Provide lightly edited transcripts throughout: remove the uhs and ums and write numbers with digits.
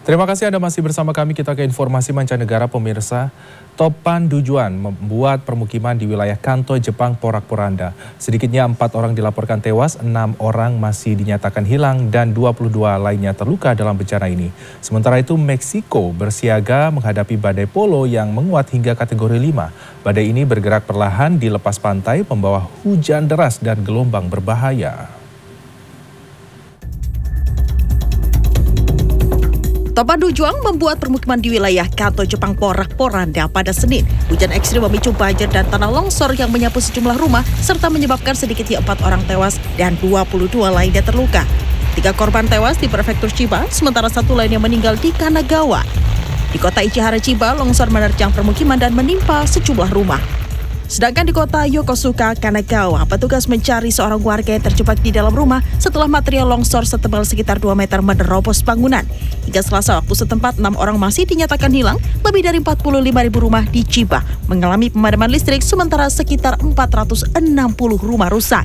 Terima kasih Anda masih bersama kami. Kita ke informasi mancanegara pemirsa. Topan Dujuan membuat permukiman di wilayah Kanto, Jepang porak-poranda. Sedikitnya 4 orang dilaporkan tewas, 6 orang masih dinyatakan hilang dan 22 lainnya terluka dalam bencana ini. Sementara itu Meksiko bersiaga menghadapi badai Polo yang menguat hingga kategori 5. Badai ini bergerak perlahan di lepas pantai, membawa hujan deras dan gelombang berbahaya. Topan Dujuan membuat permukiman di wilayah Kanto, Jepang porak-poranda pada Senin. Hujan ekstrim memicu banjir dan tanah longsor yang menyapu sejumlah rumah serta menyebabkan sedikitnya 4 orang tewas dan 22 lainnya terluka. 3 korban tewas di prefektur Chiba, sementara 1 lainnya meninggal di Kanagawa. Di kota Ichihara, Chiba, longsor menerjang permukiman dan menimpa sejumlah rumah. Sedangkan di kota Yokosuka, Kanagawa, petugas mencari seorang warga yang terjebak di dalam rumah setelah material longsor setebal sekitar 2 meter menerobos bangunan. Hingga Selasa waktu setempat, 6 orang masih dinyatakan hilang. Lebih dari 45.000 rumah di Chiba mengalami pemadaman listrik, sementara sekitar 460 rumah rusak.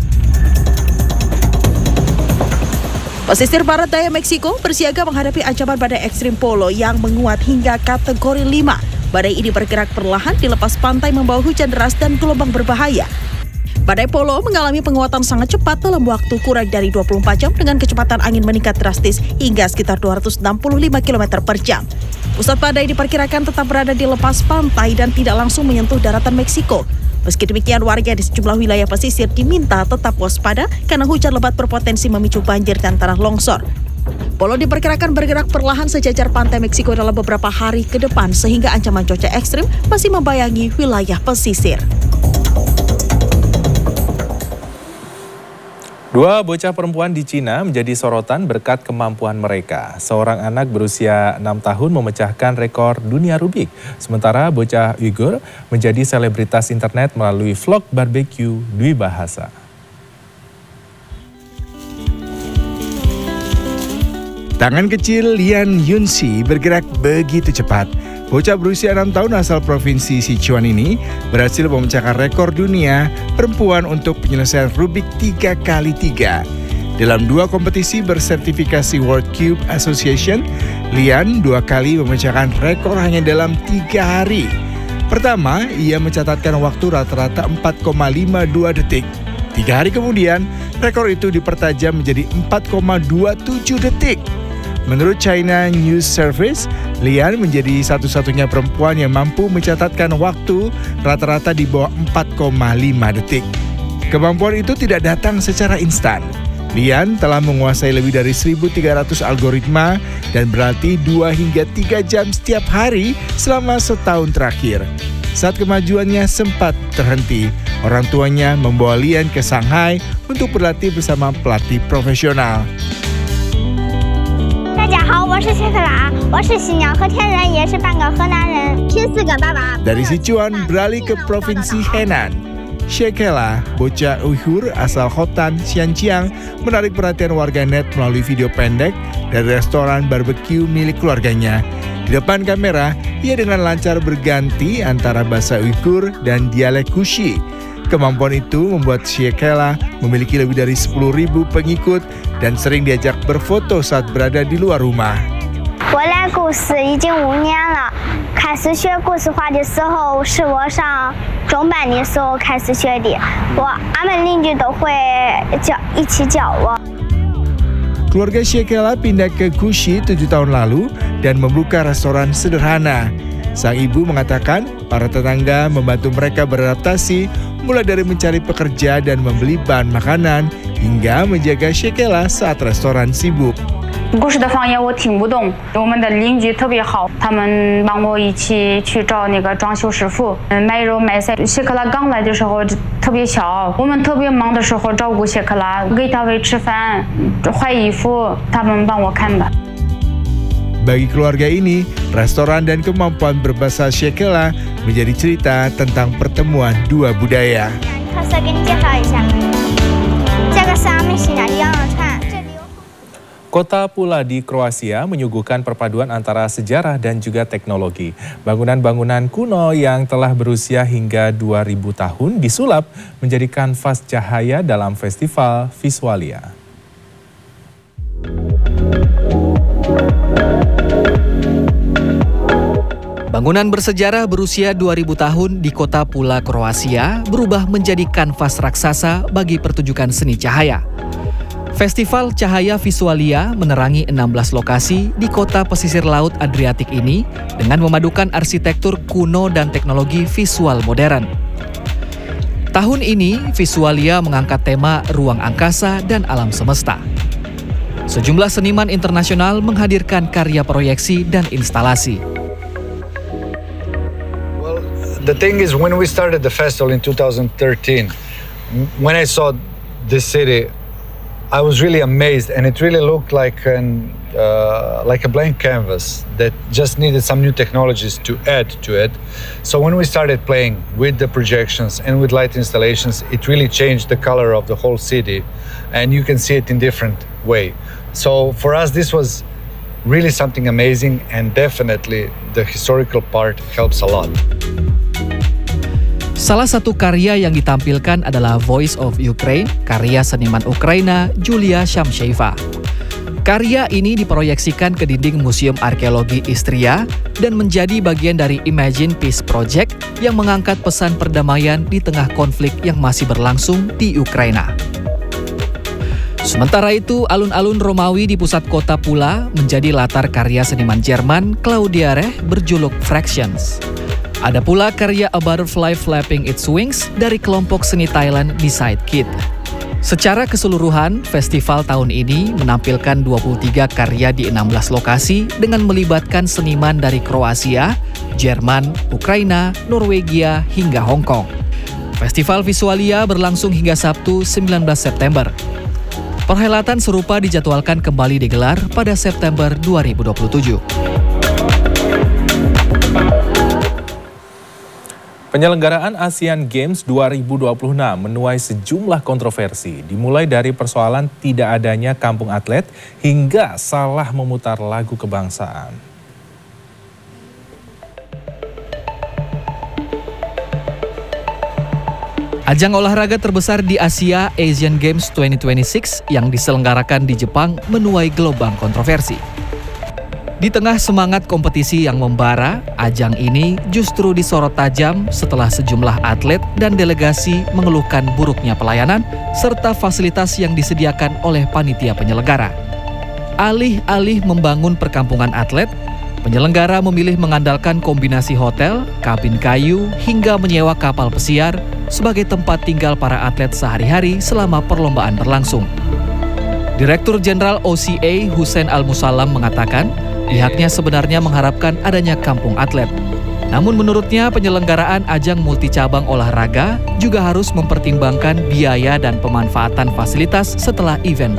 Pesisir barat daya Meksiko bersiaga menghadapi ancaman badai ekstrim Polo yang menguat hingga kategori 5. Badai ini bergerak perlahan di lepas pantai, membawa hujan deras dan gelombang berbahaya. Badai Polo mengalami penguatan sangat cepat dalam waktu kurang dari 24 jam dengan kecepatan angin meningkat drastis hingga sekitar 265 km per jam. Pusat badai diperkirakan tetap berada di lepas pantai dan tidak langsung menyentuh daratan Meksiko. Meski demikian, warga di sejumlah wilayah pesisir diminta tetap waspada karena hujan lebat berpotensi memicu banjir dan tanah longsor. Polo diperkirakan bergerak perlahan sejajar pantai Meksiko dalam beberapa hari ke depan sehingga ancaman cuaca ekstrim masih membayangi wilayah pesisir. 2 bocah perempuan di Cina menjadi sorotan berkat kemampuan mereka. Seorang anak berusia 6 tahun memecahkan rekor dunia Rubik. Sementara bocah Uighur menjadi selebritas internet melalui vlog barbeque dwibahasa. Tangan kecil Lian Yunxi bergerak begitu cepat. Bocah berusia 6 tahun asal provinsi Sichuan ini berhasil memecahkan rekor dunia perempuan untuk penyelesaian Rubik 3x3. Dalam 2 kompetisi bersertifikasi World Cube Association, Lian 2 kali memecahkan rekor hanya dalam 3 hari. Pertama, ia mencatatkan waktu rata-rata 4,52 detik. 3 hari kemudian, rekor itu dipertajam menjadi 4,27 detik. Menurut China News Service, Lian menjadi satu-satunya perempuan yang mampu mencatatkan waktu rata-rata di bawah 4,5 detik. Kemampuan itu tidak datang secara instan. Lian telah menguasai lebih dari 1.300 algoritma dan berlatih 2 hingga 3 jam setiap hari selama setahun terakhir. Saat kemajuannya sempat terhenti, orang tuanya membawa Lian ke Shanghai untuk berlatih bersama pelatih profesional. Dari Sichuan beralih ke provinsi Henan. Shekela, bocah Uighur asal Hotan, Xinjiang, menarik perhatian warganet melalui video pendek dari restoran barbeque milik keluarganya. Di depan kamera, ia dengan lancar berganti antara bahasa Uighur dan dialek Kushi. Kemampuan itu membuat Shekela memiliki lebih dari 10.000 pengikut dan sering diajak berfoto saat berada di luar rumah. Keluarga Shekela pindah ke Kushi 7 tahun lalu dan membuka restoran sederhana. Sang ibu mengatakan para tetangga membantu mereka beradaptasi, mulai dari mencari pekerja dan membeli bahan makanan hingga menjaga Shekela saat restoran sibuk. 故事的方言我听不懂，我们的邻居特别好，他们帮我一起去找那个装修师傅，买肉买菜。谢克拉刚来的时候特别小，我们特别忙的时候照顾谢克拉，给他喂吃饭、换衣服，他们帮我看的。 Bagi keluarga ini, restoran dan kemampuan berbahasa Shekela menjadi cerita tentang pertemuan 2 budaya. Kota Pula di Kroasia menyuguhkan perpaduan antara sejarah dan juga teknologi. Bangunan-bangunan kuno yang telah berusia hingga 2000 tahun disulap menjadi kanvas cahaya dalam festival Visualia. Bangunan bersejarah berusia 2000 tahun di kota Pula, Kroasia berubah menjadi kanvas raksasa bagi pertunjukan seni cahaya. Festival Cahaya Visualia menerangi 16 lokasi di kota pesisir laut Adriatik ini dengan memadukan arsitektur kuno dan teknologi visual modern. Tahun ini, Visualia mengangkat tema ruang angkasa dan alam semesta. Sejumlah seniman internasional menghadirkan karya proyeksi dan instalasi. The thing is, when we started the festival in 2013, when I saw this city, I was really amazed, and it really looked like a blank canvas that just needed some new technologies to add to it. So when we started playing with the projections and with light installations, it really changed the color of the whole city, and you can see it in different way. So for us, this was really something amazing, and definitely the historical part helps a lot. Salah satu karya yang ditampilkan adalah Voice of Ukraine, karya seniman Ukraina Julia Shamsheva. Karya ini diproyeksikan ke dinding Museum Arkeologi Istria dan menjadi bagian dari Imagine Peace Project yang mengangkat pesan perdamaian di tengah konflik yang masih berlangsung di Ukraina. Sementara itu, alun-alun Romawi di pusat kota Pula menjadi latar karya seniman Jerman Claudia Reh berjuluk Fractions. Ada pula karya A Butterfly Flapping Its Wings dari kelompok seni Thailand Beside Kid. Secara keseluruhan, festival tahun ini menampilkan 23 karya di 16 lokasi dengan melibatkan seniman dari Kroasia, Jerman, Ukraina, Norwegia, hingga Hong Kong. Festival Visualia berlangsung hingga Sabtu 19 September. Perhelatan serupa dijadwalkan kembali digelar pada September 2027. Penyelenggaraan Asian Games 2026 menuai sejumlah kontroversi, dimulai dari persoalan tidak adanya kampung atlet hingga salah memutar lagu kebangsaan. Ajang olahraga terbesar di Asia, Asian Games 2026 yang diselenggarakan di Jepang menuai gelombang kontroversi. Di tengah semangat kompetisi yang membara, ajang ini justru disorot tajam setelah sejumlah atlet dan delegasi mengeluhkan buruknya pelayanan serta fasilitas yang disediakan oleh panitia penyelenggara. Alih-alih membangun perkampungan atlet, penyelenggara memilih mengandalkan kombinasi hotel, kabin kayu, hingga menyewa kapal pesiar sebagai tempat tinggal para atlet sehari-hari selama perlombaan berlangsung. Direktur Jenderal OCA Hussein Al-Musallam mengatakan, pihaknya sebenarnya mengharapkan adanya kampung atlet. Namun menurutnya penyelenggaraan ajang multicabang olahraga juga harus mempertimbangkan biaya dan pemanfaatan fasilitas setelah event